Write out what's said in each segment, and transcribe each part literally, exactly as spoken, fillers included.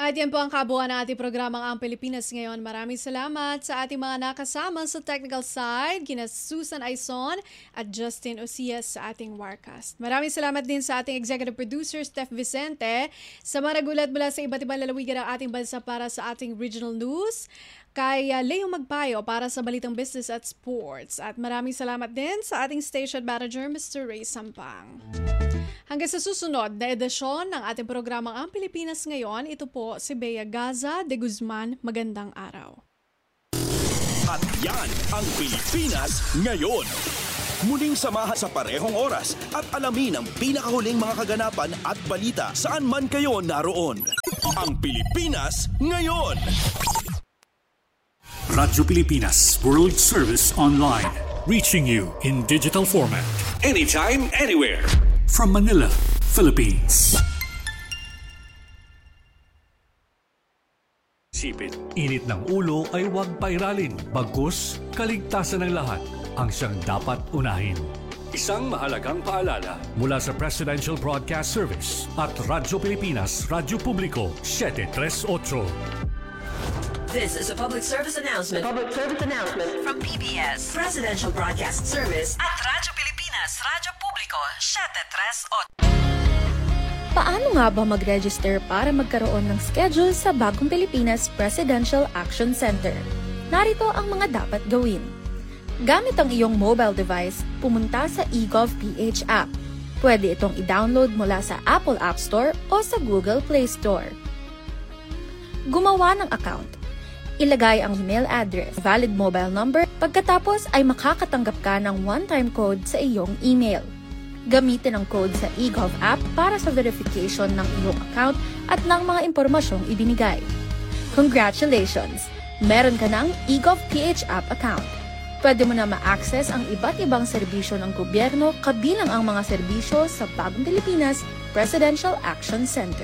At yan po ang kabuuan ng ating programang Ang Pilipinas Ngayon. Maraming salamat sa ating mga nakasama sa technical side, kina Susan Aison at Justin Osias sa ating Warcast. Maraming salamat din sa ating executive producer, Steph Vicente, sa mga nagulat mula sa iba't ibang lalawigan ng ating bansa para sa ating regional news, kay uh, Leo Magpayo para sa Balitang Business at Sports. At maraming salamat din sa ating station manager, Mister Ray Sampang. Hanggang sa susunod na edisyon ng ating programang Ang Pilipinas Ngayon, ito po si Bea Gaza de Guzman. Magandang araw. At yan ang Pilipinas Ngayon. Muling samahan sa parehong oras at alamin ang pinakahuling mga kaganapan at balita saan man kayo naroon. Ang Pilipinas Ngayon. Radyo Pilipinas World Service Online. Reaching you in digital format. Anytime, anywhere. From Manila, Philippines. Sipit, init ng ulo ay huwag pairalin. Bagkus, kaligtasan ng lahat ang siyang dapat unahin. Isang mahalagang paalala mula sa Presidential Broadcast Service at Radyo Pilipinas, Radyo Publiko, siyete tres otso. This is a public service announcement. A public service announcement from P B S, Presidential Broadcast Service at Radyo Pilipinas, Radyo Publiko, siyete tres otso. Paano nga ba mag-register para magkaroon ng schedule sa Bagong Pilipinas Presidential Action Center? Narito ang mga dapat gawin. Gamit ang iyong mobile device, pumunta sa eGovPH app. Pwede itong i-download mula sa Apple App Store o sa Google Play Store. Gumawa ng account. Ilagay ang email address, valid mobile number, pagkatapos ay makakatanggap ka ng one-time code sa iyong email. Gamitin ang code sa eGov app para sa verification ng iyong account at ng mga impormasyong ibinigay. Congratulations! Meron ka ng eGovPH app account. Pwede mo na ma-access ang iba't ibang serbisyo ng gobyerno kabilang ang mga serbisyo sa Bagong Pilipinas Presidential Action Center.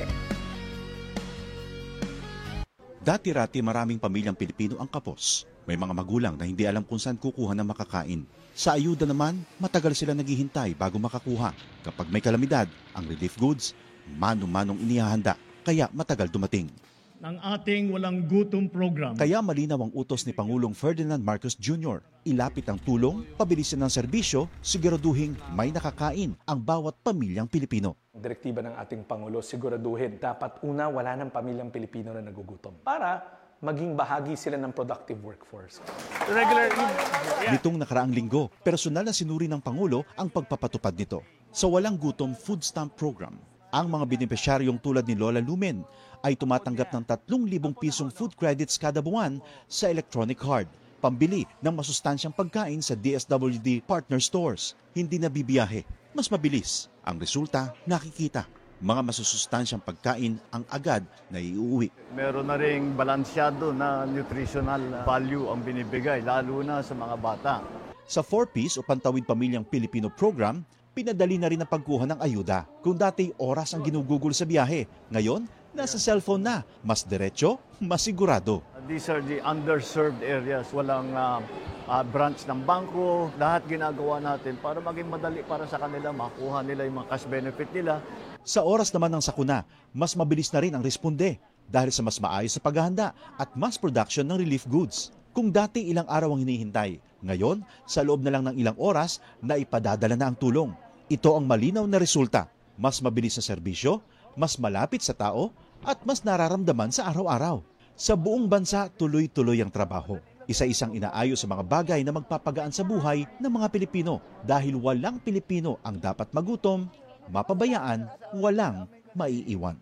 Dati-rati maraming pamilyang Pilipino ang kapos. May mga magulang na hindi alam kung saan kukuha ng makakain. Sa ayuda naman, matagal sila naghihintay bago makakuha. Kapag may kalamidad, ang relief goods, mano-manong inihahanda, kaya matagal dumating. Ng ating walang gutom program. Kaya malinaw ang utos ni Pangulong Ferdinand Marcos Junior Ilapit ang tulong, pabilisin ng serbisyo, siguraduhin may nakakain ang bawat pamilyang Pilipino. Direktiba ng ating Pangulo, siguraduhin dapat una wala ng pamilyang Pilipino na nagugutom para maging bahagi sila ng productive workforce. Regular, yeah. Nitong nakaraang linggo, personal na sinuri ng Pangulo ang pagpapatupad nito. Sa Walang Gutom Food Stamp Program, ang mga benepisyaryong tulad ni Lola Lumen ay tumatanggap ng tatlong libong pisong food credits kada buwan sa electronic card, pambili ng masustansyang pagkain sa D S W D partner stores. Hindi na bibiyahe, mas mabilis. Ang resulta, nakikita. Mga masusustansyang pagkain ang agad na iuwi. Meron na ring balansyado na nutritional value ang binibigay, lalo na sa mga bata. Sa four piece o Pantawid Pamilyang Pilipino program, pinadali na rin ang pagkuha ng ayuda. Kung dati oras ang ginugugol sa biyahe, ngayon nasa cellphone na. Mas diretso, mas sigurado. These are the underserved areas. Walang uh, uh, branch ng bangko. Lahat ginagawa natin para maging madali para sa kanila, makuha nila yung mga cash benefit nila. Sa oras naman ng sakuna, mas mabilis na rin ang responde dahil sa mas maayos sa paghahanda at mass production ng relief goods. Kung dati ilang araw ang hinihintay, ngayon sa loob na lang ng ilang oras na ipadadala na ang tulong. Ito ang malinaw na resulta. Mas mabilis na serbisyo, mas malapit sa tao, at mas nararamdaman sa araw-araw. Sa buong bansa, tuloy-tuloy ang trabaho. Isa-isang inaayos sa mga bagay na magpapagaan sa buhay ng mga Pilipino dahil walang Pilipino ang dapat magutom, mapabayaan, walang maiiwan.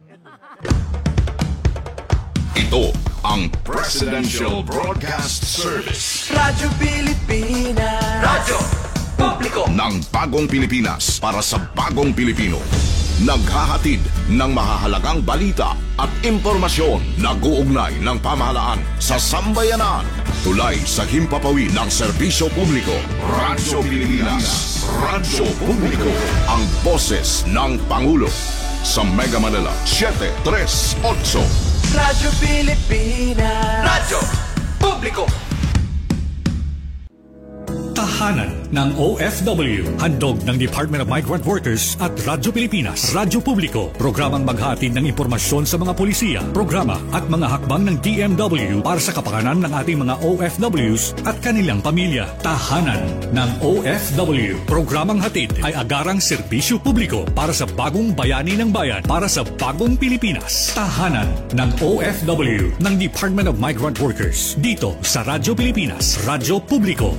Ito ang Presidential Broadcast Service. Radyo Pilipinas. Radyo Publiko ng Bagong Pilipinas para sa Bagong Pilipino. Naghahatid ng mahahalagang balita at impormasyon na guugnay ng pamahalaan sa sambayanan. Tulay sa himpapawid ng serbisyo publiko. Radyo Pilipinas. Radyo Publiko. Ang boses ng Pangulo. Sa Mega Manila, siyete tres otso. Radyo Pilipinas. Radyo Publiko. tahanan ng O F W. Handog ng Department of Migrant Workers at Radyo Pilipinas, Radyo Publiko. Programang maghatid ng impormasyon sa mga polisiya, programa at mga hakbang ng D M W para sa kapakanan ng ating mga O F Ws at kanilang pamilya. Tahanan ng O F W. Programang hatid ay agarang serbisyo publiko para sa bagong bayani ng bayan, para sa bagong Pilipinas. Tahanan ng O F W ng Department of Migrant Workers. Dito sa Radyo Pilipinas, Radyo Publiko.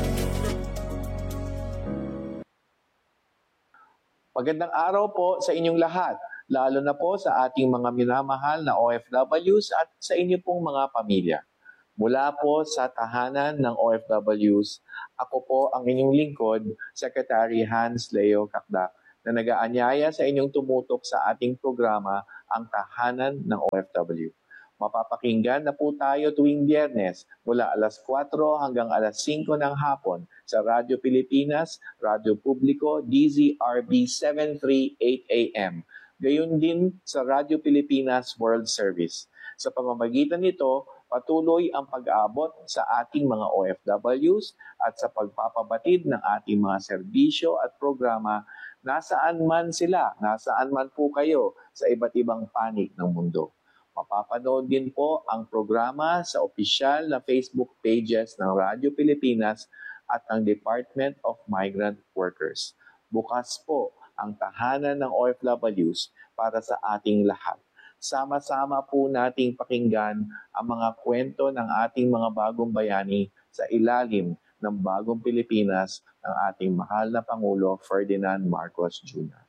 Magandang araw po sa inyong lahat, lalo na po sa ating mga minamahal na O F Ws at sa inyo pong mga pamilya. Mula po sa tahanan ng O F Ws, ako po ang inyong lingkod, Secretary Hans Leo Kakdak, na nag-aanyaya sa inyong tumutok sa ating programa, ang Tahanan ng O F W. Mapapakinggan na po tayo tuwing Biyernes mula alas kwatro hanggang alas singko ng hapon sa Radyo Pilipinas, Radyo Publiko, D Z R B seven thirty-eight A M. Gayon din sa Radyo Pilipinas World Service. Sa pamamagitan nito, patuloy ang pag-aabot sa ating mga O F Ws at sa pagpapabatid ng ating mga serbisyo at programa nasaan man sila, nasaan man po kayo sa iba't ibang panig ng mundo. Mapapanood din po ang programa sa opisyal na Facebook pages ng Radyo Pilipinas at ng Department of Migrant Workers. Bukas po ang tahanan ng O F Ws para sa ating lahat. Sama-sama po nating pakinggan ang mga kwento ng ating mga bagong bayani sa ilalim ng bagong Pilipinas ng ating mahal na Pangulo Ferdinand Marcos Junior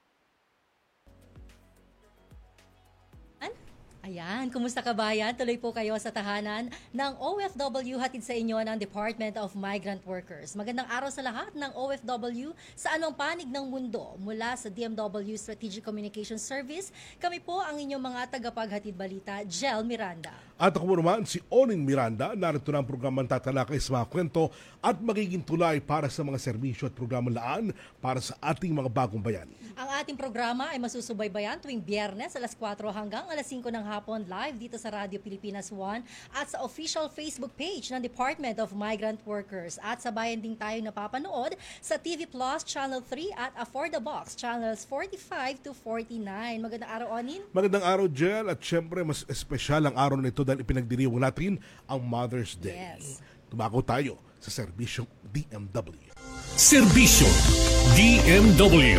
Ayan, kumusta kabayan? Tuloy po kayo sa tahanan ng O F W hatid sa inyo ng Department of Migrant Workers. Magandang araw sa lahat ng O F W sa anong panig ng mundo. Mula sa D M W Strategic Communication Service, kami po ang inyong mga tagapaghatid balita, Jel Miranda. At ako naman si Onin Miranda, narito na ang programang tatalakay sa mga kwento at magiging tulay para sa mga serbisyo at programang laan para sa ating mga bagong bayan. Ang ating programa ay masusubaybayan tuwing Biyernes alas kwatro hanggang alas singko ng hapon live dito sa Radyo Pilipinas one at sa official Facebook page ng Department of Migrant Workers. At sabayan din tayo napapanood sa T V Plus Channel three at For the Box Channels forty-five to forty-nine. Magandang araw, Onin. Magandang araw, Jel. At syempre, mas espesyal ang araw nito dahil ipinagdiriwang natin ang Mother's Day. Yes. Tumako tayo sa serbisyong D M W. Serbisyo D M W.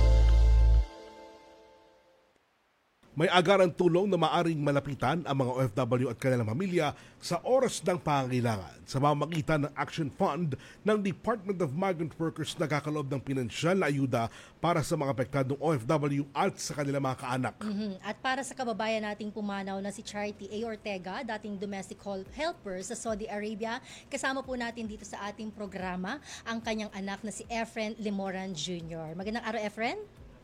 May agarang tulong na maaring malapitan ang mga O F W at kanilang pamilya sa oras ng pangangailangan sa pamamagitan ng Action Fund ng Department of Migrant Workers na kakaloob ng pinansyal na ayuda para sa mga apektadong O F W at sa kanilang mga kaanak. Mm-hmm. At para sa kababayan nating pumanaw na si Charity A. Ortega, dating domestic helper sa Saudi Arabia, kasama po natin dito sa ating programa ang kanyang anak na si Efren Limoran Junior Magandang araw, Efren.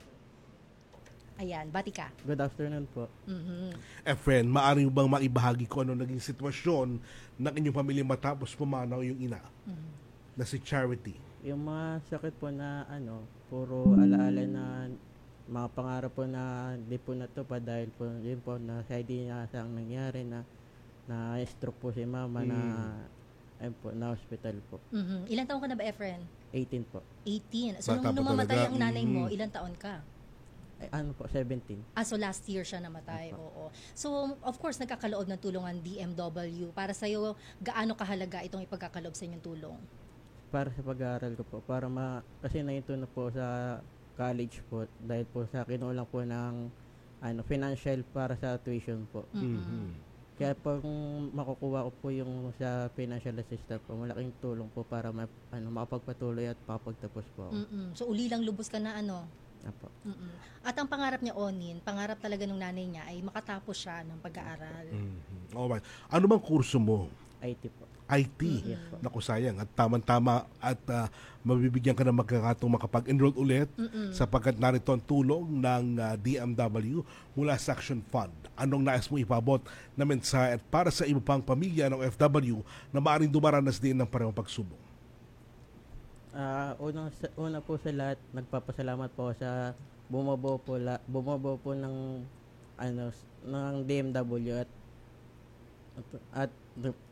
Ayan, bati ka. Good afternoon po. Mm-hmm. Efren, maaari bang maibahagi ko ano naging sitwasyon ng inyong pamilya matapos pumanaw yung ina mm-hmm. na si Charity? Yung mga sakit po na ano, puro alaala na mga pangarap po na di po natupad dahil po yun po na sa hindi na sang nangyari na na stroke po si mama mm. na ayun po, na hospital po. Mm-hmm. Ilan taon ka na ba, Efren? eighteen po. eighteen. So Bata nung talaga. numamatay ang nanay mo, Mm-hmm. ilan taon ka? Ay, ano po, seventeen. Ah, so last year siya namatay. Opo. Oo. So, of course, nagkakaloob ng tulong ang D M W. Para sa'yo, gaano kahalaga itong ipagkakaloob sa inyong tulong? Para sa pag-aaral ko po, para ma, kasi naito na po sa college po, dahil po sa kinulang po ng ano, financial para sa tuition po. Mm-hmm. Kaya pag makukuha ko po yung sa financial assistance po, malaking tulong po para ma, ano, makapagpatuloy at makapagtapos po ako. Mm-hmm. So, uli lang lubos ka na ano? Apo. Mm-mm. At ang pangarap niya, Onin, pangarap talaga ng nanay niya ay makatapos siya ng pag-aaral. Mm-hmm. Alright. Ano bang kurso mo? I T po. I T? Mm-hmm. Yes po. Naku, sayang. At tamang-tama at uh, mabibigyan ka ng magkakatong makapag-enroll ulit Mm-mm. sapagkat narito ang tulong ng uh, D M W mula sa Action Fund. Anong nais mo ipabot na mensahe at para sa iba pang pamilya ng O F W na maaaring dumaranas din ng parehong pagsubok? Uh, unang, una po sa lahat, nagpapasalamat po sa bumabuo po, la, bumabuo po ng, ano, ng D M W at, at, at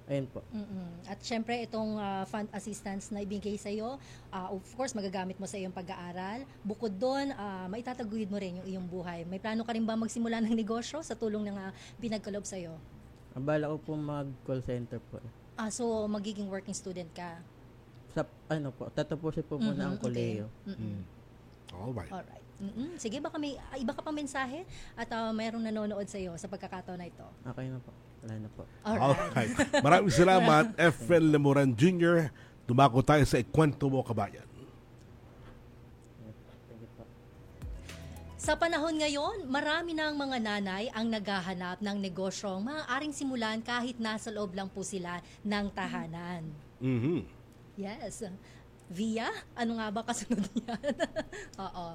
Ayun po. Mm-mm. At syempre, itong ah, fund assistance na ibigay sa iyo, of course, magagamit mo sa iyong pag-aaral. Bukod doon, ah, maitataguyod mo rin yung iyong buhay. May plano ka rin ba magsimula ng negosyo sa tulong ng uh, pinagkalob sa iyo? Ang bala ko po mag-call center po. Ah, so, magiging working student ka? Sa, ano po, tatapusin po muna Mhm, ang koleyo. okay. Mm-mm. Alright. Alright. Mm-mm. Sige, baka may ah, iba ka pang mensahe at ah, mayroong nanonood sa iyo sa pagkakataon na ito. Okay na po. Wala na po. Alright. Maraming salamat, Efren Lemoran Junior Dumako tayo sa Ikwento Mo Kabayan. Sa panahon ngayon, marami na ang mga nanay ang naghahanap ng negosyong maaaring simulan kahit nasa loob lang po sila ng tahanan. Mhm. Yes. Via? Ano nga ba kasunod niyan? Oo.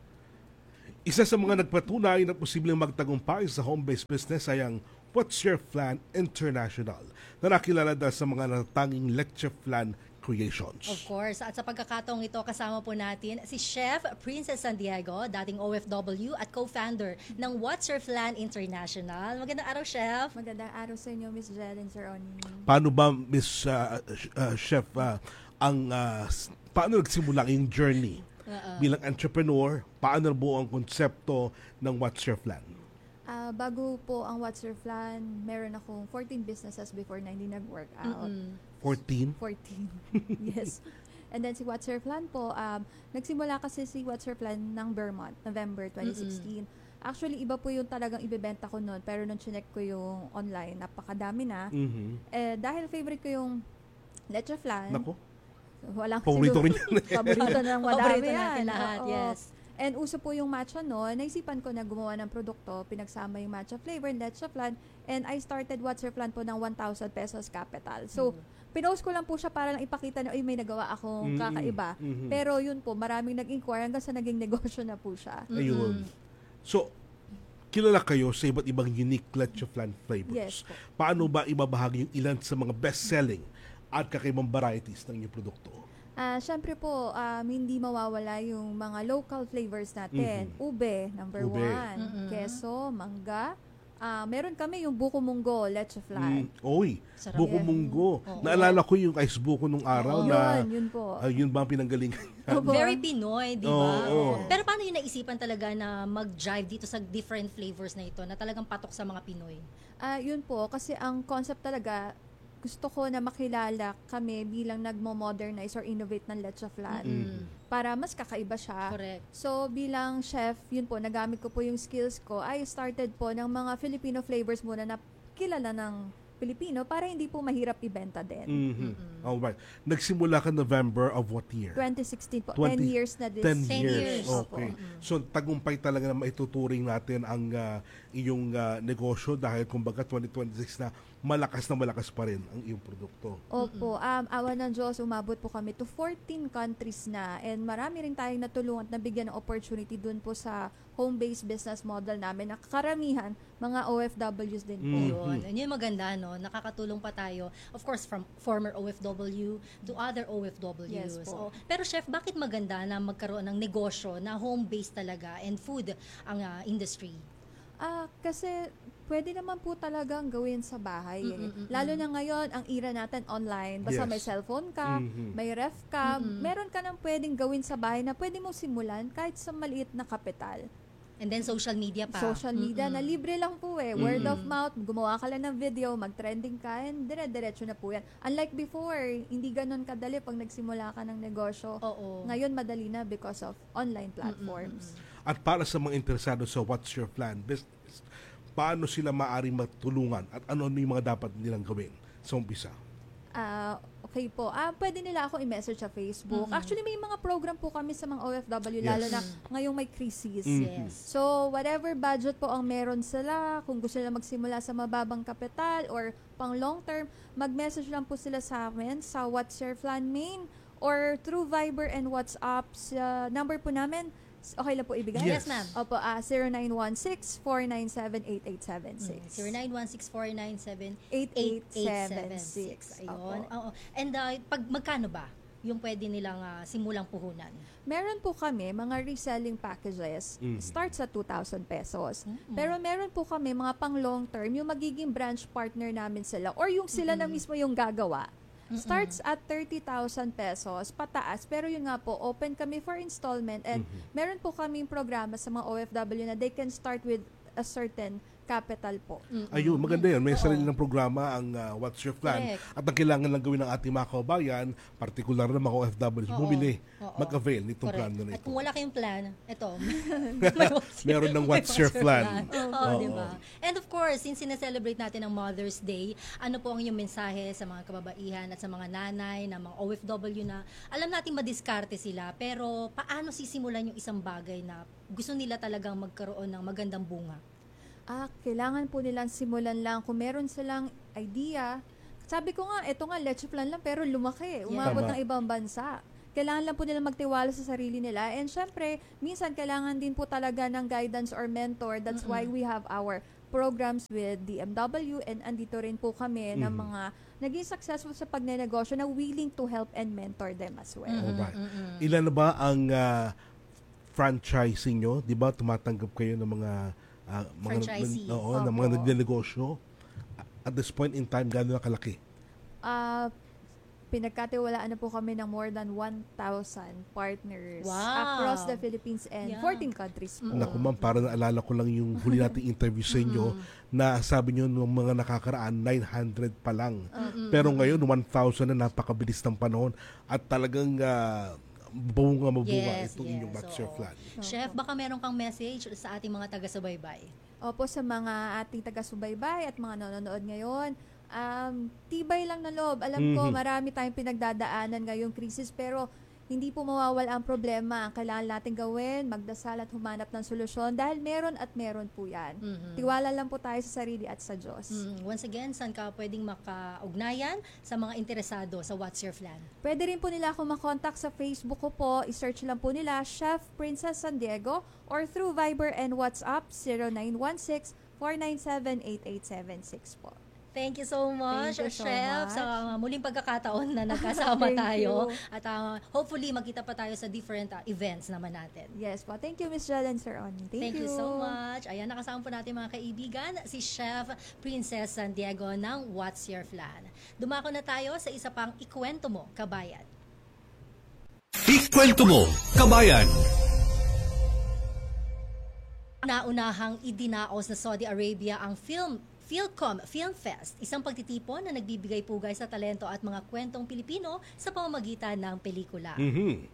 Isa sa mga nagpatunay na posibleng magtagumpay sa home-based business ay ang What's Your Flan International na nakilala dahil sa mga natatanging Leche Flan creations. Of course. At sa pagkakataong ito, kasama po natin si Chef Princess San Diego, dating O F W at co-founder ng What's Your Flan International. Magandang araw, Chef. Magandang araw sa inyo, Miss Jed and Sir Oni. Paano ba, Miss uh, uh, Chef, uh, ang uh, paano nagsimula yung journey Uh-uh. bilang entrepreneur? Paano buo ang konsepto ng What's Your Flan? Uh, bago po ang What's Your Flan, meron akong fourteen businesses before na hindi nag-work out. Mm-mm. fourteen? fourteen. Yes. And then si What's Your Flan po, um, nagsimula kasi si What's Your Flan ng Vermont, November twenty sixteen. Mm-mm. Actually, iba po yung talagang ibebenta ko noon, pero nung chinek ko yung online, napakadami na. Mm-hmm. Eh, dahil favorite ko yung Leche Flan. Nako. Walang Paborito rin yan. Paborito ng madami Paborito yan. natin lahat, Oo. yes. And uso po yung matcha noon. Naisipan ko na gumawa ng produkto, pinagsama yung matcha flavor, Leche Flan, and I started What's Your Flan po ng one thousand pesos capital. So, mm-hmm. pinost ko lang po siya para lang ipakita na, ay, may nagawa akong Mm-hmm. kakaiba. Mm-hmm. Pero yun po, maraming nag-inquire hanggang sa naging negosyo na po siya. Ayun. So, kilala kayo sa iba't ibang unique Leche Flan flavors. Yes po. Paano ba ibabahagi yung ilan sa mga best-selling at kakaibang varieties ng inyong produkto? Ah, syempre po, um, hindi mawawala yung mga local flavors natin. Mhm. Ube, number Ube. one. Mhm. Keso, mangga. Ah, meron kami yung buko munggo, Leche Flan. Mm, oy, Sarap buko yan. munggo. Oo. Naalala ko yung ice buko nung araw Oo. na Yun, yun po. ah, yun ba ang pinanggalingan? Opo. Very Pinoy, di ba? Oo, oo. Pero paano yung naisipan talaga na mag-drive dito sa different flavors na ito na talagang patok sa mga Pinoy? Ah, yun po, kasi ang concept talaga, gusto ko na makilala kami bilang nagmo-modernize or innovate ng Leche Flan Mm. para mas kakaiba siya. Correct. So, bilang chef, yun po, nagamit ko po yung skills ko. I started po ng mga Filipino flavors muna na kilala ng Pilipino para hindi po mahirap ibenta din. Mhm. Alright. Nagsimula ka November of what year? twenty sixteen po. twenty ten years na this. ten ten years. years. Okay. Opo. So, tagumpay talaga na maituturing natin ang ah, iyong ah, negosyo dahil kumbaga twenty twenty-six na malakas na malakas pa rin ang iyong produkto. Opo, um, awa ng Diyos, umabot po kami to fourteen countries na, and marami rin tayong natulungan at nabigyan ng opportunity dun po sa home-based business model namin na karamihan mga O F Ws din po. Mm. Yun. Yun yung maganda, no? Nakakatulong pa tayo, of course, from former O F W to other O F Ws. Yes po. So, pero chef, bakit maganda na magkaroon ng negosyo na home-based talaga and food ang ah, industry? Ah, kasi pwede naman po talagang gawin sa bahay. eh. Mm-mm-mm. Lalo na ngayon, ang era natin online. Basta Yes. may cellphone ka, Mhm. may ref ka, Mm-mm. meron ka nang pwedeng gawin sa bahay na pwede mo simulan kahit sa maliit na kapital. And then social media pa. Social media Mm-mm. na libre lang po eh. Word of mouth, gumawa ka lang ng video, mag-trending ka, and dire-diretso na po yan. Unlike before, hindi ganun kadali pag nagsimula ka ng negosyo. Oo. Ngayon, madali na because of online platforms. At para sa mga interesado sa What's Your Flan business, paano sila maaaring matulungan at ano yung mga dapat nilang gawin sa umpisa? Ah, okay po. Ah, pwede nila ako i-message sa Facebook. Mm-mm. Actually, may mga program po kami sa mga O F W, Yes. lalo na ngayong may crisis. Mhm. Yes. So, whatever budget po ang meron sila, kung gusto nila magsimula sa mababang kapital or pang long term, mag-message lang po sila sa amin sa What's Your Flan Main or through Viber and WhatsApp. Sa number po namin, okay lang po ibigay? Yes. Yes, ma'am. Opo, ah, zero nine one six, four nine seven, eight eight seven six. zero nine one six four nine seven eight eight eight eight seven seven six. six. Ayun. Oo. And uh, pag magkano ba yung pwede nilang uh, simulang puhunan? Meron po kami mga reselling packages, Mhm. start sa two thousand pesos. Mhm. Pero meron po kami mga pang long term, yung magiging branch partner namin sila or yung sila na mismo yung gagawa. Starts at thirty thousand pesos pataas, pero yun nga po, open kami for installment and meron po kaming programa sa mga O F W na they can start with a certain capital po. Ayun, maganda yun. May sarili ng programa ang uh, What's Your Plan. Correct. At ang kailangan lang gawin ng ating mga kababayan, partikular na mga O F W, Oo. bumili, Oo. mag-avail nitong Correct. plano na At ito. kung wala kayong plan, ito. Meron ng What's Your Plan. Oo, Oo. di ba? And of course, since sineselebrate natin ang Mother's Day, ano po ang inyong mensahe sa mga kababaihan at sa mga nanay, na mga O F W na alam natin madiskarte sila, pero paano sisimulan yung isang bagay na gusto nila talagang magkaroon ng magandang bunga? Ah, kailangan po nilang simulan lang. Kung meron silang idea, sabi ko nga, ito nga, leche plan lang, pero lumaki. Umabot Tama. ng ibang bansa. Kailangan lang po nila magtiwala sa sarili nila. And syempre, minsan kailangan din po talaga ng guidance or mentor. That's why we have our programs with D M W and andito rin po kami ng Mhm. mga naging successful sa pagnenegosyo na willing to help and mentor them as well. Alright. Ilan na ba ang uh, franchising nyo? Di ba tumatanggap kayo ng mga uh, mga Franchisee. oo, ng Opo. mga nagnenegosyo? At this point in time, gaano na kalaki? Ah, pinagkatiwalaan na po kami ng more than one thousand partners Wow. across the Philippines and Yeah. fourteen countries po. Naku ma'am, para naalala ko lang yung huli nating interview sa inyo na sabi nyo nung mga nakakaraan, nine hundred pa lang. Mm-mm. Pero ngayon, one thousand na, napakabilis ng panahon at talagang uh, bunga mabunga Yes, itong yes. inyong What's Your Oo. Plan. Chef, baka meron kang message sa ating mga taga-subaybay. Opo, sa mga ating taga-subaybay at mga nanonood ngayon, um, tibay lang na loob. Alam ko, Mhm. marami tayong pinagdadaanan ngayong krisis, pero hindi po mawawala ang problema. Ang kailangan natin gawin, magdasal at humanap ng solusyon dahil meron at meron po yan. Mhm. Tiwala lang po tayo sa sarili at sa Diyos. Mm, once again, saan ka pwedeng makaugnayan sa mga interesado sa What's Your Plan? Pwede rin po nila ako makontak sa Facebook ko po. I-search lang po nila Chef Princess San Diego or through Viber and WhatsApp zero nine one six, four nine seven, eight eight seven six po. Thank you so much, Thank you so Chef, much. sa muling pagkakataon na nagkasama Thank tayo. you. At uh, hopefully, magkita pa tayo sa different uh, events naman natin. Yes po. Thank you, Miss Jalen, Sir Oni. Thank, Thank you so much. Ayan, nakasama po natin mga kaibigan, si Chef Princess San Diego ng What's Your Plan. Dumako na tayo sa isa pang Ikwento Mo, Kabayan. Ikwento Mo, Kabayan. Naunahang idinaos na Saudi Arabia ang film Philcom Film Fest, isang pagtitipon na nagbibigay pugay sa talento at mga kwentong Pilipino sa pamamagitan ng pelikula. Mhm.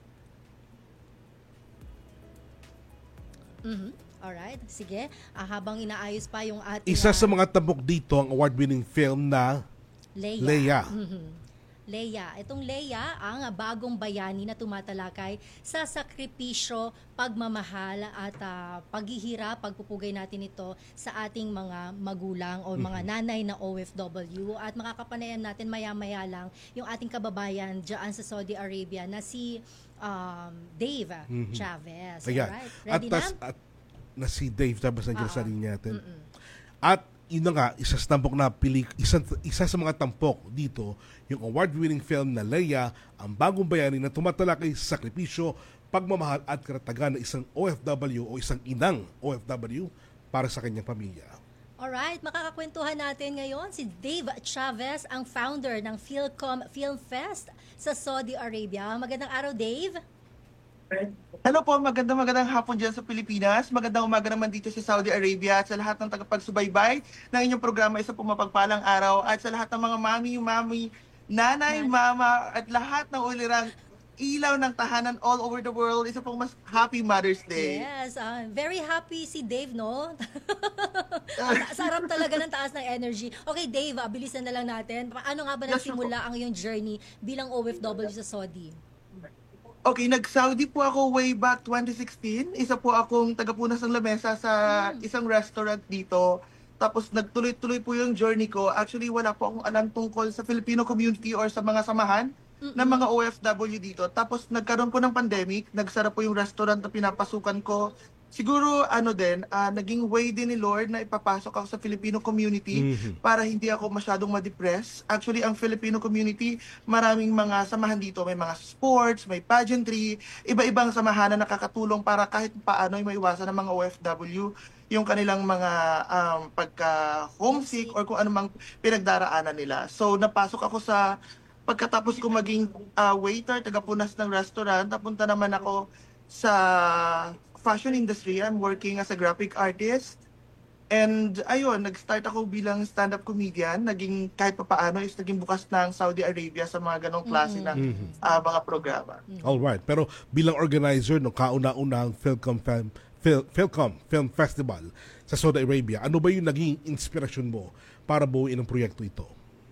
Mhm. Alright, sige. Ah, habang inaayos pa yung ating Isa sa ah, mga tabok dito ang award-winning film na Leia. Leia. Mhm. Leia. Itong Leia ang bagong bayani na tumatalakay sa sakripisyo, pagmamahal at ah, paghihirap, pagpupugay natin ito sa ating mga magulang o mga nanay na O F W at makakapanayan natin maya-maya lang yung ating kababayan dyan sa Saudi Arabia na si um, Dave Mhm. Chavez. Ayan. Alright. At, Ready tas, na? at na si Dave Chavez nandiyan Oo. sa linya natin. Mm-mm. At yun na nga, isa sa tampok na pili, isa, isa sa mga tampok dito, yung award-winning film na Leia, ang bagong bayani na tumatalakay sa sakripisyo, pagmamahal at karatagan ng isang O F W o isang inang O F W para sa kanyang pamilya. Alright, makakakwentuhan natin ngayon si Dave Chavez, ang founder ng Philcom Film Fest sa Saudi Arabia. Magandang araw, Dave. Hello po, magandang magandang hapon dyan sa Pilipinas. Magandang umaga naman dito sa Saudi Arabia at sa lahat ng tagapagsubaybay ng inyong programa. Isa po mapagpalang araw at sa lahat ng mga mami, mami, nanay, mama at lahat ng ulirang ilaw ng tahanan all over the world. Isa pong mas happy Mother's Day. Yes, uh, very happy si Dave, no? Sarap talaga ng taas ng energy. Okay, Dave, ah, bilisan na lang natin. Paano nga ba Yes, nagsimula ang iyong journey bilang O F W sa Saudi? Okay, nag-Saudi po ako way back twenty sixteen. Isa po akong tagapunas ng lamesa sa isang restaurant dito. Tapos nagtuloy-tuloy po yung journey ko. Actually, wala po akong alam tungkol sa Filipino community or sa mga samahan ng mga O F W dito. Tapos nagkaroon po ng pandemic. Nagsara po yung restaurant na pinapasukan ko. siguro ano din, ah, naging way din ni Lord na ipapasok ako sa Filipino community Mhm. para hindi ako masyadong ma-depress. Actually, ang Filipino community, maraming mga samahan dito. May mga sports, may pageantry, iba-ibang samahan na nakakatulong para kahit paano ay maiwasan ng mga O F W yung kanilang mga um, pagka-homesick or kung anumang pinagdaraanan nila. So, napasok ako sa, pagkatapos ko maging ah, waiter, taga-punas ng restaurant, napunta naman ako sa fashion industry. I'm working as a graphic artist. And ayun, nag-start ako bilang stand-up comedian. Naging kahit pa paano is naging bukas ng Saudi Arabia sa mga ganong klase ng Mhm. ah, mga programa. Alright, pero bilang organizer ng kauna-unahang Philcom Film, Phil, Philcom Film Festival sa Saudi Arabia, ano ba yung naging inspirasyon mo para buuin ang proyekto ito?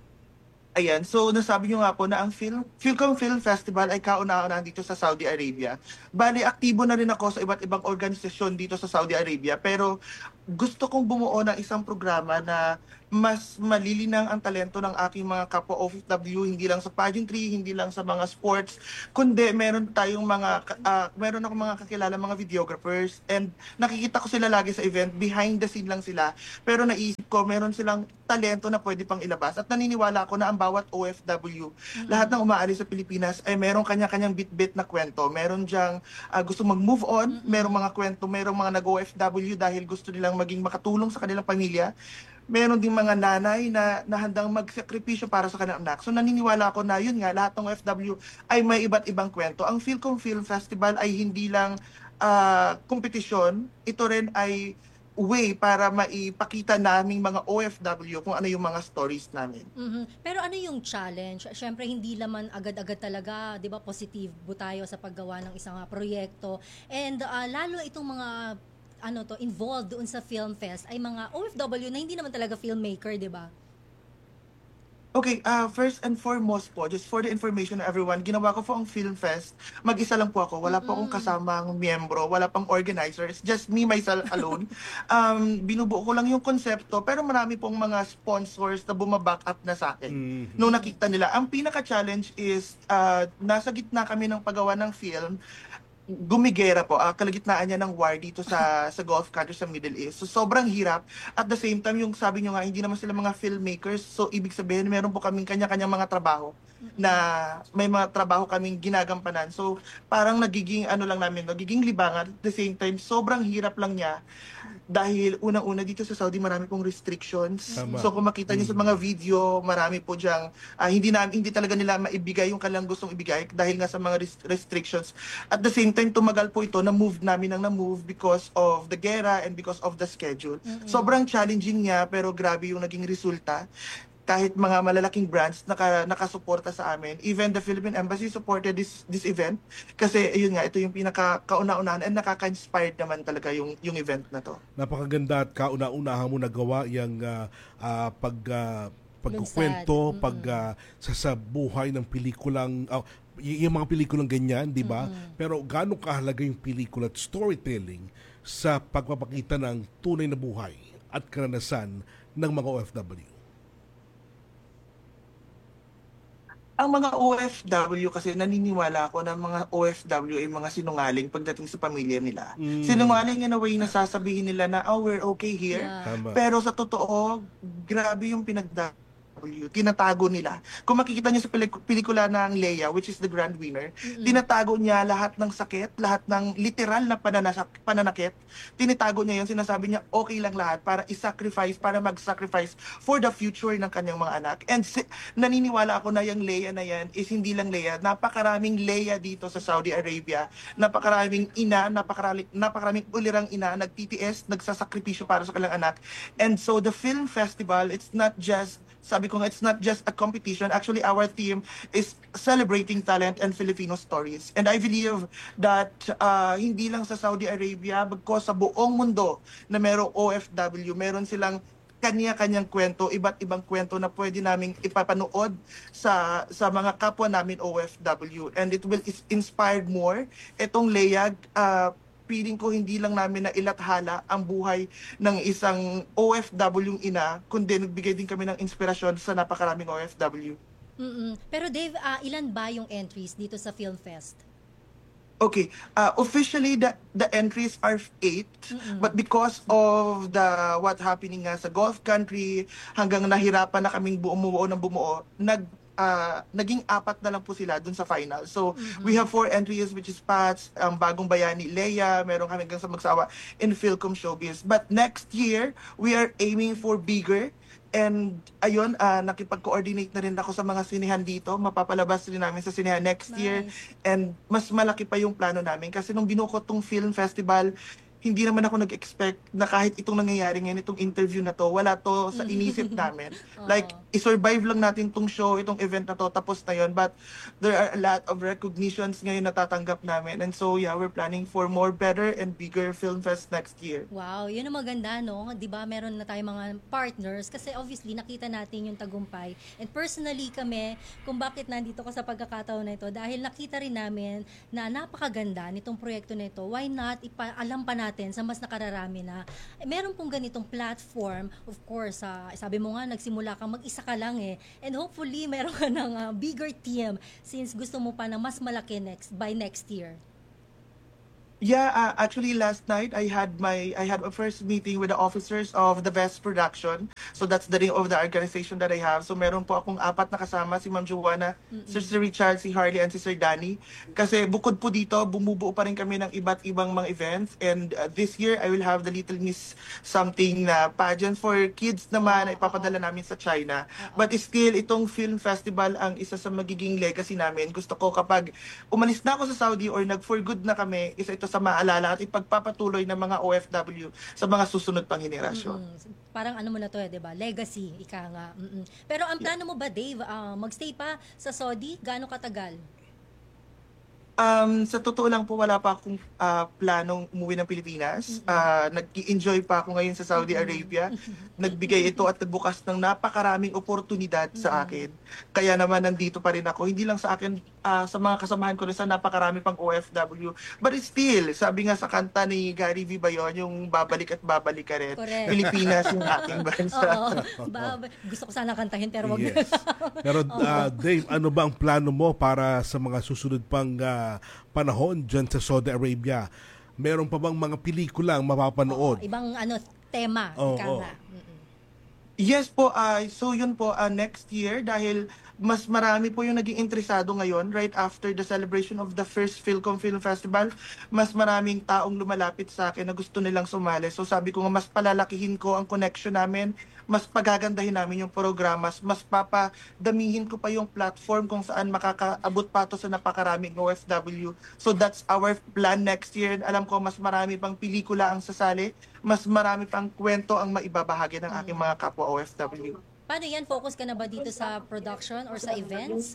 Ayan, so nasabi nyo nga po na ang Film, Philcom Film Festival ay kauna-unahan dito sa Saudi Arabia. Bali, aktibo na rin ako sa iba't ibang organisasyon dito sa Saudi Arabia, pero gusto kong bumuo ng isang programa na mas malilinang ang talento ng aking mga kapwa O F W, hindi lang sa pageantry, hindi lang sa mga sports, kundi meron tayong mga, uh, meron ako mga kakilala, mga videographers, and nakikita ko sila lagi sa event, behind the scene lang sila, pero naisip ko, meron silang talento na pwede pang ilabas, at naniniwala ako na ang bawat O F W, mm-hmm. lahat ng umaalis sa Pilipinas, ay meron kanya-kanyang bit-bit na kwento, meron diyang uh, gusto mag-move on, mm-hmm. merong mga kwento, merong mga nag-O F W dahil gusto nilang maging makatulong sa kanilang pamilya, meron ding mga nanay na, na handang magsakripisyo para sa kanilang anak. So naniniwala ako na yun nga, lahat ng O F W ay may iba't ibang kwento. Ang Philcom Film Festival ay hindi lang uh, kompetisyon, ito rin ay way para maipakita naming mga O F W kung ano yung mga stories namin. Mhm. Pero ano yung challenge? Siyempre, hindi naman agad-agad talaga, di ba, positibo tayo sa paggawa ng isang uh, proyekto. And uh, lalo itong mga ano to, involved doon sa Film Fest ay mga O F W na hindi naman talaga filmmaker, di ba? Okay, uh, first and foremost po, just for the information of everyone, ginawa ko po ang Film Fest. Mag-isa lang po ako. Wala po akong kasamang miyembro, wala pang organizers, just me, myself alone. um, binubuo ko lang yung konsepto, pero marami pong mga sponsors na bumaback up na sa akin. Mm-hmm. Nung nakita nila. Ang pinaka-challenge is, uh, nasa gitna kami ng paggawa ng film, gumigera po, uh, kalagitnaan niya ng war dito sa sa Gulf countries sa Middle East. So sobrang hirap. At the same time, yung sabi nyo nga, hindi naman sila mga filmmakers. So ibig sabihin, meron po kaming kanya-kanyang mga trabaho na may mga trabaho kaming ginagampanan. So parang nagiging ano lang namin, nagiging libangan. At the same time, sobrang hirap lang niya dahil unang-una dito sa Saudi marami pong restrictions. Tama. So kung makita niyo sa mga video, marami po diyang uh, hindi na hindi talaga nila maibigay yung kanilang gustong ibigay dahil nga sa mga rest- restrictions. At the same time, tumagal po ito, na-move namin ang na-move because of the gera and because of the schedule. Mm-hmm. Sobrang challenging niya, pero grabe yung naging resulta. Kahit mga malalaking brands naka, nakasuporta sa amin. Even the Philippine Embassy supported this this event. Kasi ayun nga, ito yung pinaka kauna-unahan and nakaka-inspired naman talaga yung, yung event na to. Napakaganda at kauna-unahan mo nagawa yung uh, uh, pag... Uh, pagkukwento, mm-hmm. pag uh, sa, sa buhay ng pelikulang, uh, y- yung mga pelikulang ganyan, di ba? Mm-hmm. Pero gaano kahalaga yung pelikula at storytelling sa pagpapakita ng tunay na buhay at karanasan ng mga O F W? Ang mga O F W kasi naniniwala ako na mga O F W ay mga sinungaling pagdating sa pamilya nila. Mm. Sinungaling in a way na sasabihin nila na, oh, we're okay here. Yeah. Pero sa totoo, grabe yung pinagda tinatago nila. Kung makikita niyo sa pelik- pelikula ng Leia, which is the grand winner, mm-hmm. tinatago niya lahat ng sakit, lahat ng literal na pananasak- pananakit. Tinatago niya yun, sinasabi niya okay lang lahat para i-sacrifice, para mag-sacrifice for the future ng kanyang mga anak. And si- naniniwala ako na yung Leia na yan is hindi lang Leia. Napakaraming Leia dito sa Saudi Arabia. Napakaraming ina, napakaraming, napakaraming ulirang ina, nag-T T S, nagsasakripisyo para sa kanilang anak. And so the film festival, it's not just sabi ko nga, it's not just a competition. Actually, our theme is celebrating talent and Filipino stories. And I believe that uh, hindi lang sa Saudi Arabia, bagkos sa buong mundo na merong O F W, meron silang kanya-kanyang kwento, iba't ibang kwento na pwede naming ipapanood sa sa mga kapwa namin O F W. And it will inspire more. Itong Layag, uh, feeling ko hindi lang namin na ilathala ang buhay ng isang O F W ina, kundi nagbigay din kami ng inspirasyon sa napakaraming O F W. Mm-mm. Pero Dave, uh, ilan ba yung entries dito sa Film Fest? Okay, uh, officially the the entries are eight, but because of the what happening nga sa Gulf country, hanggang nahirapan na kaming bumuo ng bumuo, nag uh, naging apat na lang po sila dun sa final. So we have four entries, which is Pats, ang Bagong Bayani, Leia, meron kami hanggang sa Magsawa in Philcom Showbiz. But next year, we are aiming for bigger. And ayun, uh, nakipag-coordinate na rin ako sa mga sinehan dito. Mapapalabas rin namin sa sinehan next nice. year. And mas malaki pa yung plano namin. Kasi nung binukot tong film festival, hindi naman ako nag-expect na kahit itong nangyayari ngayon, itong interview na to, wala to sa inisip namin. Like, i-survive lang natin itong show, itong event na to, tapos na yun. But there are a lot of recognitions ngayon na tatanggap namin. And so, yeah, we're planning for more, better, and bigger film fest next year. Wow, yun ang maganda, no? Di ba, meron na tayong mga partners kasi obviously, nakita natin yung tagumpay. And personally kami, kung bakit nandito ko sa pagkakataon na ito, dahil nakita rin namin na napakaganda nitong proyekto na ito, why not ipaalam pa natin natin sa mas nakararami na eh, meron pong ganitong platform. Of course, uh, sabi mo nga, nagsimula kang mag-isa ka lang eh. And hopefully, meron ka ng uh, bigger team since gusto mo pa na mas malaki next by next year. Yeah, uh, actually last night I had my I had a first meeting with the officers of the Best Production. So that's the name of the organization that I have. So meron po akong apat na kasama, si Ma'am Joanna, mm-hmm. Sir Sir Richard, si Harley, and si Sir Danny. Kasi bukod po dito, bumubuo pa rin kami ng iba't ibang mga events. And uh, this year, I will have the Little Miss something na pageant for kids naman na ipapadala namin sa China. But still, itong film festival ang isa sa magiging legacy namin. Gusto ko kapag umalis na ako sa Saudi or nag-for good na kami, isa ito sa maalala at ipagpapatuloy ng mga O F W sa mga susunod pang henerasyon. Mm-hmm. Parang ano mo na to eh, 'di ba? Legacy, ika nga. Mm-mm. Pero ang plano mo ba, Dave, uh, magstay pa sa Saudi? Gaano katagal? Um, sa totoo lang po, wala pa akong uh, planong umuwi ng Pilipinas. Uh, nag-enjoy pa ako ngayon sa Saudi Arabia. Nagbigay ito at nagbukas ng napakaraming oportunidad sa akin. Kaya naman nandito pa rin ako. Hindi lang sa akin, uh, sa mga kasamahan ko rin sa napakarami pang O F W. But still, sabi nga sa kanta ni Gary V. Bayon, yung babalik at babalik ka rin. Correct. Pilipinas yung aking bansa. Oo. Ba- gusto ko sana kantahin pero wag yes. Pero uh, Dave, ano ba ang plano mo para sa mga susunod pang uh, panahon dyan sa Saudi Arabia? Meron pa bang mga pelikula ang mapapanood? Oo, ibang ano tema, oh, ika oh. nga. Yes po, uh, so yun po uh, next year dahil mas marami po yung naging interesado ngayon right after the celebration of the first Philcom Film Festival. Mas maraming taong lumalapit sa akin na gusto nilang sumali. So sabi ko nga mas palalakihin ko ang connection namin, mas pagagandahin namin yung programas, mas papadamihin ko pa yung platform kung saan makakaabot pa to sa napakaraming O F W. So that's our plan next year. Alam ko mas marami pang pelikula ang sasali, mas marami pang kwento ang maibabahagi ng aking mga kapwa O F W. Paano yan? Focus ka na ba dito sa production or sa events?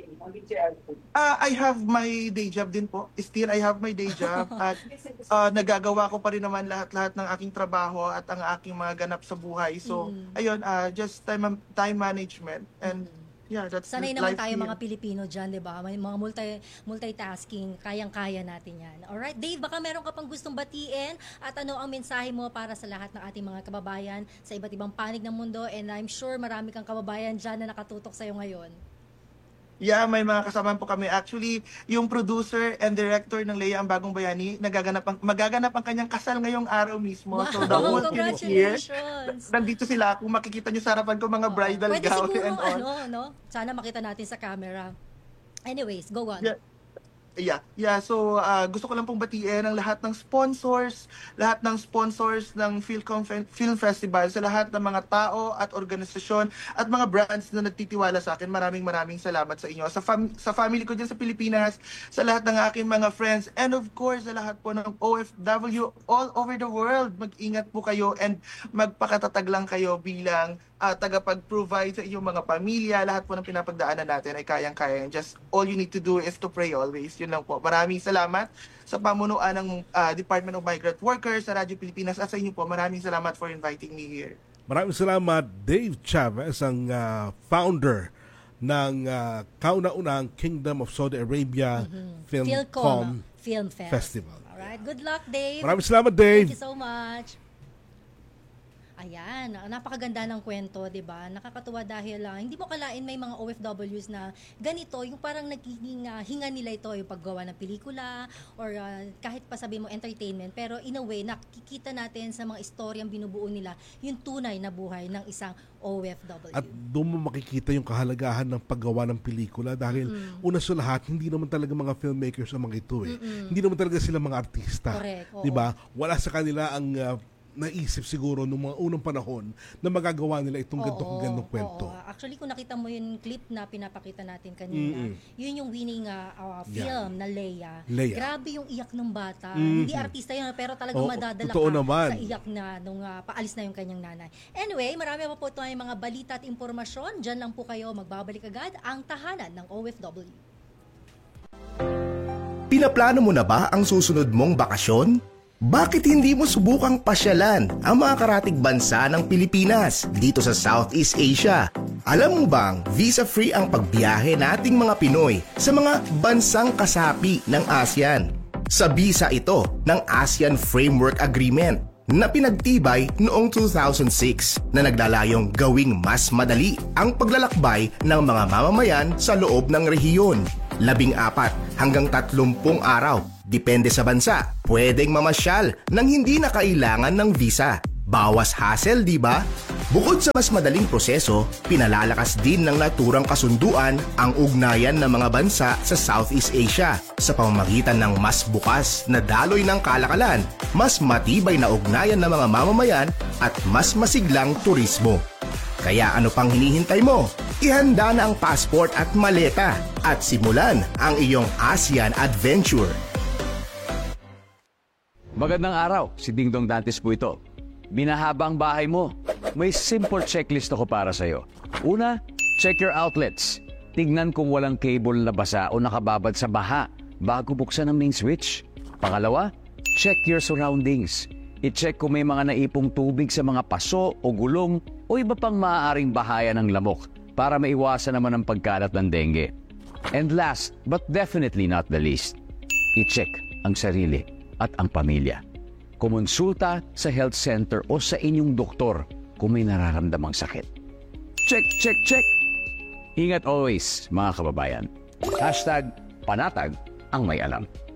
Uh, I have my day job din po. Still, I have my day job. At uh, nagagawa ko pa rin naman lahat-lahat ng aking trabaho at ang aking mga ganap sa buhay. So, mm. ayun, uh, just time time management. And yeah, that's sanay naman life tayo here. mga Pilipino dyan, di ba? May mga multi, multitasking, kayang-kaya natin yan. Alright, Dave, baka meron ka pang gustong batiin at ano ang mensahe mo para sa lahat ng ating mga kababayan sa iba't ibang panig ng mundo, and I'm sure marami kang kababayan dyan na nakatutok sa'yo ngayon. Yeah, may mga kasama po kami. Actually, yung producer and director ng Leia, ang Bagong Bayani, nagaganap ang, magaganap ang kanyang kasal ngayong araw mismo. Wow, so the whole team is here. congratulations! Nandito sila. Kung makikita nyo sa harapan ko mga bridal Pwede gown siguro, and all. ano, no? Sana makita natin sa camera. Anyways, go on. Yeah. Yeah, yeah. So, uh, gusto ko lang pong batiin ang lahat ng sponsors, lahat ng sponsors ng Philcom Film Festival, sa lahat ng mga tao at organisasyon at mga brands na nagtitiwala sa akin. Maraming maraming salamat sa inyo. Sa, fam- sa family ko dyan sa Pilipinas, sa lahat ng aking mga friends, and of course, sa lahat po ng O F W all over the world. Mag-ingat po kayo and magpakatatag lang kayo bilang Uh, tagapag-provide sa inyong mga pamilya. Lahat po ng pinapagdaanan natin ay kayang-kaya. Just all you need to do is to pray always. Yun lang po. Maraming salamat sa pamunuan ng uh, Department of Migrant Workers sa Radyo Pilipinas at sa inyo po. Maraming salamat for inviting me here. Maraming salamat, Dave Chavez, ang uh, founder ng uh, kauna-unang Kingdom of Saudi Arabia mm-hmm. Film Philcom Film Fest. Festival. Alright, good luck, Dave. Maraming salamat, Dave. Thank you so much. Ayan, napakaganda ng kwento, 'di ba? Nakakatuwa dahil uh, hindi mo kalain may mga O F Ws na ganito, yung parang nagiging uh, hinga nila ito, yung paggawa ng pelikula or uh, kahit pa sabi mo entertainment, pero in a way nakikita natin sa mga istoryang binubuo nila yung tunay na buhay ng isang O F W. At doon mo makikita yung kahalagahan ng paggawa ng pelikula dahil Mm-mm. una sa lahat, hindi naman talaga mga filmmakers ang mga ito eh. Mm-mm. Hindi naman talaga sila mga artista. Correct, oo. 'Di ba? Wala sa kanila ang uh, naisip siguro nung mga unang panahon na magagawa nila itong ganito kong gandong kwento. Oo. Actually, kung nakita mo yung clip na pinapakita natin kanina, Mm-mm. yun yung winning uh, uh, Yeah. film na Leia. Leia. Grabe yung iyak ng bata. Mhm. Hindi artista yun, pero talagang Oo, madadala totoo ka naman. sa iyak na nung uh, paalis na yung kanyang nanay. Anyway, marami pa po tayong mga balita at impormasyon. Diyan lang po kayo magbabalik agad ang tahanan ng O F W. Pinaplano mo na ba ang susunod mong bakasyon? Bakit hindi mo subukang pasyalan ang mga karatig bansa ng Pilipinas dito sa Southeast Asia? Alam mo bang visa-free ang pagbiyahe nating mga Pinoy sa mga bansang kasapi ng ASEAN? Sa visa ito ng ASEAN Framework Agreement na pinagtibay noong two thousand six na naglalayong gawing mas madali ang paglalakbay ng mga mamamayan sa loob ng rehiyon. Labing apat hanggang tatlumpung araw, depende sa bansa, pwedeng mamasyal nang hindi na kailangan ng visa. Bawas hassle, di ba? Bukod sa mas madaling proseso, pinalalakas din ng naturang kasunduan ang ugnayan ng mga bansa sa Southeast Asia sa pamamagitan ng mas bukas na daloy ng kalakalan, mas matibay na ugnayan ng mga mamamayan at mas masiglang turismo. Kaya ano pang hinihintay mo? Ihanda na ang passport at maleta at simulan ang iyong ASEAN adventure. Magandang araw, si Dingdong Dantes po ito. Binahaba ang bahay mo. May simple checklist ako para sa'yo. Una, check your outlets. Tignan kung walang cable na basa o nakababad sa baha bago buksan ang main switch. Pangalawa, check your surroundings. I-check kung may mga naipong tubig sa mga paso o gulong o iba pang maaaring bahaya ng lamok para maiwasan naman ang pagkalat ng dengue. And last, but definitely not the least, i-check ang sarili at ang pamilya. Kumonsulta sa health center o sa inyong doktor kung may nararamdamang sakit. Check, check, check! Ingat always, mga kababayan. Hashtag panatag ang may alam.